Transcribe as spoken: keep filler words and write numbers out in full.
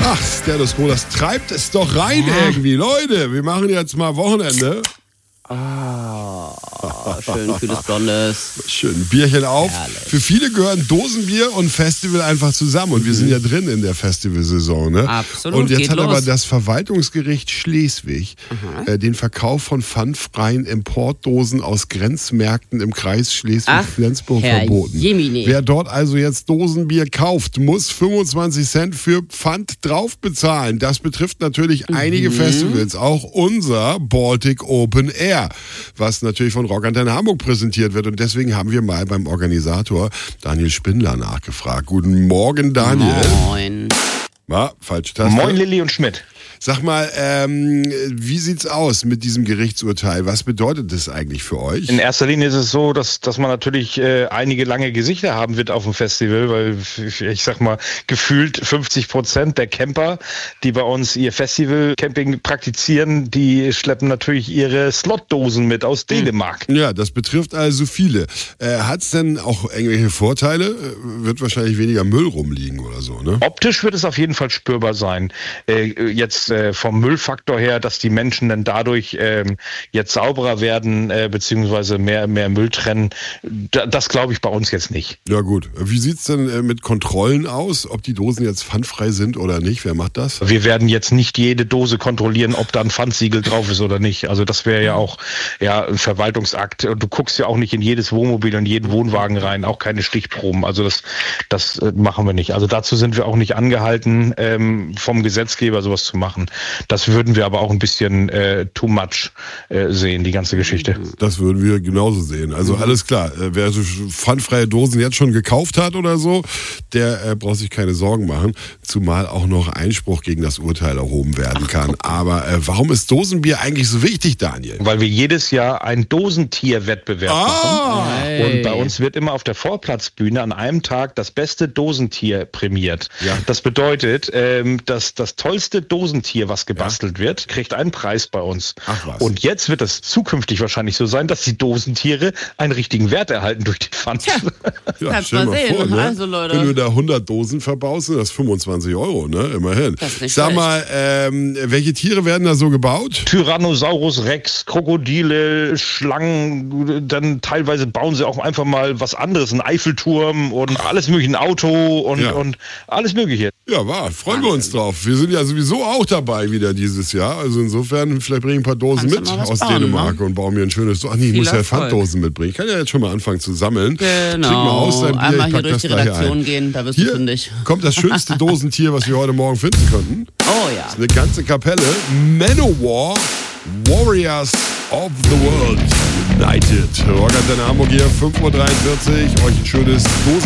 Ach, Status Quo, das treibt es doch rein Ja. irgendwie. Leute, wir machen jetzt mal Wochenende. Ah, schön kühles Blondes. Schön, Bierchen auf. Herrlich. Für viele gehören Dosenbier und Festival einfach zusammen. Und wir sind ja drin in der Festivalsaison. Ne? Absolut, Und jetzt geht hat los. aber das Verwaltungsgericht Schleswig äh, den Verkauf von pfandfreien Importdosen aus Grenzmärkten im Kreis Schleswig-Flensburg Herr verboten. Jemine. Wer dort also jetzt Dosenbier kauft, muss fünfundzwanzig Cent für Pfand drauf bezahlen. Das betrifft natürlich einige Festivals, auch unser Baltic Open Air, was natürlich von Rockantenne Hamburg präsentiert wird. Und deswegen haben wir mal beim Organisator Daniel Spindler nachgefragt. Guten Morgen, Daniel. Moin. Ja, falsche Taste. Moin Lilly und Schmidt. Sag mal, ähm, wie sieht's aus mit diesem Gerichtsurteil? Was bedeutet das eigentlich für euch? In erster Linie ist es so, dass, dass man natürlich äh, einige lange Gesichter haben wird auf dem Festival, weil ich sag mal, gefühlt fünfzig Prozent der Camper, die bei uns ihr Festival-Camping praktizieren, die schleppen natürlich ihre Slotdosen mit aus Dänemark. Ja, das betrifft also viele. Äh, hat's denn auch irgendwelche Vorteile? Äh, Wird wahrscheinlich weniger Müll rumliegen oder so, ne? Optisch wird es auf jeden Fall spürbar sein. Äh, jetzt äh, vom Müllfaktor her, dass die Menschen dann dadurch ähm, jetzt sauberer werden, äh, beziehungsweise mehr, mehr Müll trennen, da, das glaube ich bei uns jetzt nicht. Ja gut. Wie sieht's denn äh, mit Kontrollen aus? Ob die Dosen jetzt pfandfrei sind oder nicht? Wer macht das? Wir werden jetzt nicht jede Dose kontrollieren, ob da ein Pfandsiegel drauf ist oder nicht. Also das wäre ja auch ja, ein Verwaltungsakt. Und du guckst ja auch nicht in jedes Wohnmobil und jeden Wohnwagen rein, auch keine Stichproben. Also das, das äh, machen wir nicht. Also dazu sind wir auch nicht angehalten, ähm, vom Gesetzgeber sowas zu machen. Das würden wir aber auch ein bisschen äh, too much äh, sehen, die ganze Geschichte. Das würden wir genauso sehen. Also alles klar. Äh, wer so pfandfreie Dosen jetzt schon gekauft hat oder so, der äh, braucht sich keine Sorgen machen. Zumal auch noch Einspruch gegen das Urteil erhoben werden kann. Aber äh, warum ist Dosenbier eigentlich so wichtig, Daniel? Weil wir jedes Jahr einen Dosentierwettbewerb Ah! machen. Hey. Und bei uns wird immer auf der Vorplatzbühne an einem Tag das beste Dosentier prämiert. Ja. Das bedeutet, ähm, dass das tollste Dosentier, was gebastelt wird, kriegt einen Preis bei uns. Ach was. Und jetzt wird es zukünftig wahrscheinlich so sein, dass die Dosentiere einen richtigen Wert erhalten durch die Pfand. Ja, Kannst stell mal sehen. vor, ne? Also, Leute. Wenn du da hundert Dosen verbaust, sind das fünfundzwanzig Euro, ne? Immerhin. Das ist nicht Sag schlecht. mal, ähm, welche Tiere werden da so gebaut? Tyrannosaurus Rex, Krokodile, Schlangen, dann teilweise bauen sie auch einfach mal was anderes, einen Eiffelturm und alles mögliche, ein Auto und, Ja. und alles mögliche. Ja, wahr. Freuen wir uns drauf. Wir sind ja sowieso auch dabei wieder dieses Jahr. Also insofern, vielleicht bringe ich ein paar Dosen Kannst du mit mal was aus bauen, Dänemark ne? und baue mir ein schönes... Ach nee, ich Viel muss ja Erfolg. Pfanddosen mitbringen. Ich kann ja jetzt schon mal anfangen zu sammeln. Genau. Trink mal aus dein Bier, Einmal ich hier pack durch das die gleich Redaktion ein. gehen, da wirst du Hier fündig. kommt das schönste Dosentier, was wir heute Morgen finden könnten. Oh ja. Eine ganze Kapelle. Manowar, Warriors of the World United. Rockantenne Hamburg hier, fünf Uhr dreiundvierzig. Euch ein schönes Dosen